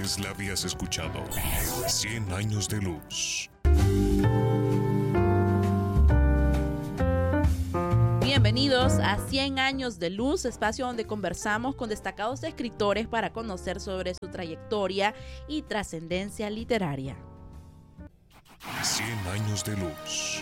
vez la habías escuchado. 100 años de luz. Bienvenidos a 100 años de luz, espacio donde conversamos con destacados escritores para conocer sobre su trayectoria y trascendencia literaria. 100 años de luz.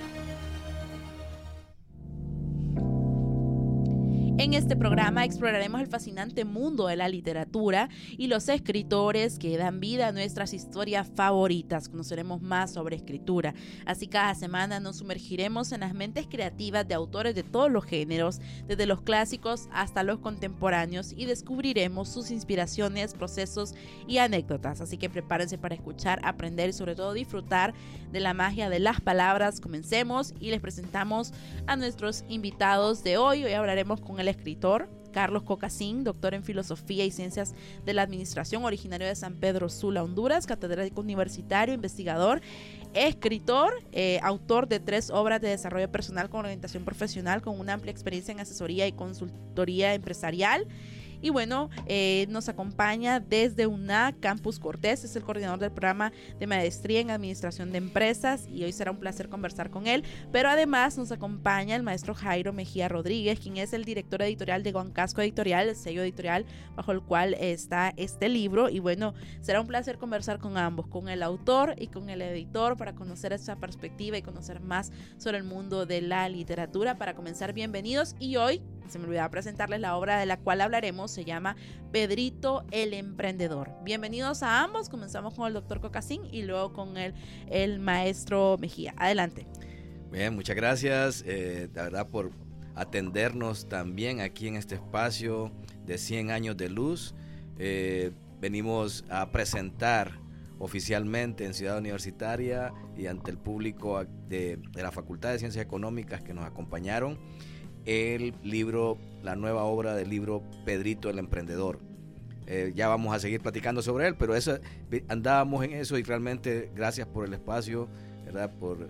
En este programa exploraremos el fascinante mundo de la literatura y los escritores que dan vida a nuestras historias favoritas. Conoceremos más sobre escritura. Así cada semana nos sumergiremos en las mentes creativas de autores de todos los géneros, desde los clásicos hasta los contemporáneos, y descubriremos sus inspiraciones, procesos y anécdotas. Así que prepárense para escuchar, aprender y sobre todo disfrutar de la magia de las palabras. Comencemos y les presentamos a nuestros invitados de hoy. Hoy hablaremos con el escritor Carlos Cocasín, doctor en Filosofía y Ciencias de la Administración, originario de San Pedro Sula, Honduras, catedrático universitario, investigador, escritor, autor de 3 obras de desarrollo personal con orientación profesional, con una amplia experiencia en asesoría y consultoría empresarial. Y bueno, nos acompaña desde UNAC Campus Cortés, es el coordinador del programa de maestría en administración de empresas, y hoy será un placer conversar con él. Pero además nos acompaña el maestro Jairo Mejía Rodríguez, quien es el director editorial de Guancasco Editorial, el sello editorial bajo el cual está este libro. Y bueno, será un placer conversar con ambos, con el autor y con el editor, para conocer esa perspectiva y conocer más sobre el mundo de la literatura. Para comenzar, bienvenidos. Y hoy se me olvidaba presentarles la obra de la cual hablaremos. Se llama Pedrito el Emprendedor. Bienvenidos a ambos. Comenzamos con el doctor Cocasín y luego con el maestro Mejía. Adelante. Bien, muchas gracias, la verdad, por atendernos también aquí en este espacio de 100 años de luz. Venimos a presentar oficialmente en Ciudad Universitaria y ante el público de la Facultad de Ciencias Económicas que nos acompañaron, el libro, la nueva obra del libro Pedrito el Emprendedor. Ya vamos a seguir platicando sobre él, pero eso, andábamos en eso, y realmente gracias por el espacio, ¿verdad? Por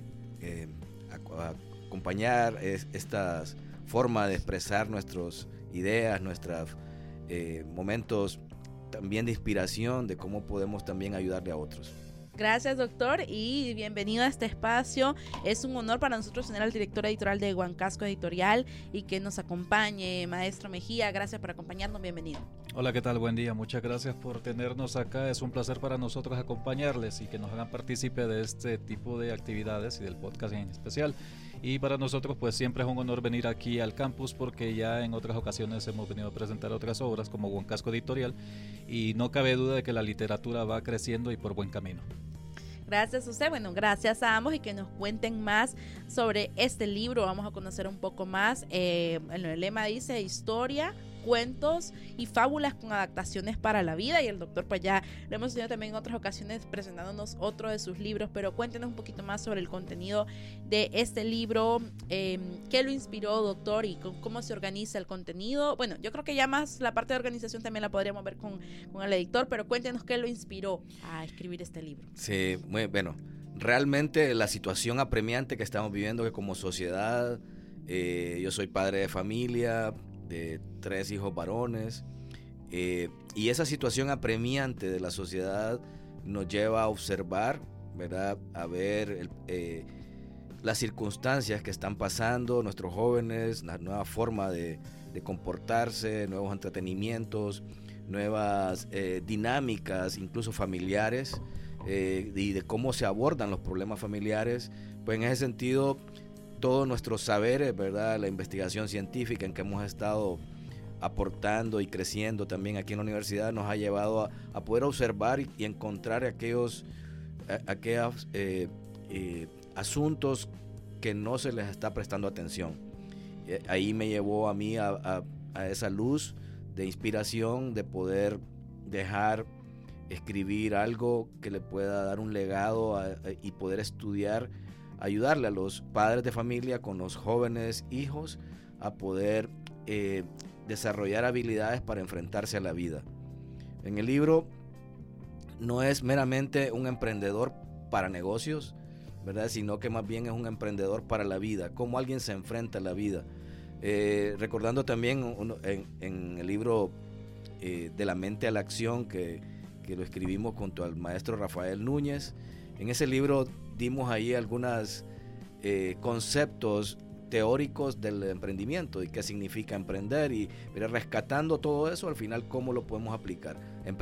acompañar estas formas de expresar nuestras ideas, nuestros momentos también de inspiración, de cómo podemos también ayudarle a otros. Gracias, doctor, y bienvenido a este espacio. Es un honor para nosotros tener al director editorial de Guancasco Editorial y que nos acompañe, maestro Mejía. Gracias por acompañarnos, bienvenido. Hola, ¿qué tal? Buen día, muchas gracias por tenernos acá. Es un placer para nosotros acompañarles y que nos hagan partícipe de este tipo de actividades y del podcast en especial. Y para nosotros pues siempre es un honor venir aquí al campus, porque ya en otras ocasiones hemos venido a presentar otras obras como Guancasco Editorial, y no cabe duda de que la literatura va creciendo y por buen camino. Gracias a usted, bueno, gracias a ambos, y que nos cuenten más sobre este libro. Vamos a conocer un poco más. El lema dice historia, cuentos y fábulas con adaptaciones para la vida, y el doctor pues ya lo hemos tenido también en otras ocasiones presentándonos otro de sus libros, pero cuéntenos un poquito más sobre el contenido de este libro. ¿Qué lo inspiró, doctor, y cómo se organiza el contenido? Bueno, yo creo que ya más la parte de organización también la podríamos ver con el editor, pero cuéntenos qué lo inspiró a escribir este libro. Sí, muy bueno. Realmente la situación apremiante que estamos viviendo, que como sociedad, yo soy padre de familia, de 3 hijos varones, y esa situación apremiante de la sociedad nos lleva a observar, ¿verdad? A ver las circunstancias que están pasando nuestros jóvenes, la nueva forma de comportarse, nuevos entretenimientos, nuevas dinámicas, incluso familiares, y de cómo se abordan los problemas familiares. Pues en ese sentido, todos nuestros saberes, ¿verdad? La investigación científica en que hemos estado aportando y creciendo también aquí en la universidad nos ha llevado a poder observar y encontrar aquellos asuntos que no se les está prestando atención. Ahí me llevó a mí a esa luz de inspiración, de poder dejar escribir algo que le pueda dar un legado y poder estudiar, ayudarle a los padres de familia con los jóvenes hijos a poder desarrollar habilidades para enfrentarse a la vida. En el libro no es meramente un emprendedor para negocios, ¿verdad? Sino que más bien es un emprendedor para la vida, cómo alguien se enfrenta a la vida. Recordando también en el libro De la mente a la acción, que que lo escribimos junto al maestro Rafael Núñez. En ese libro dimos ahí algunos conceptos teóricos del emprendimiento y qué significa emprender, y rescatando todo eso, al final cómo lo podemos aplicar.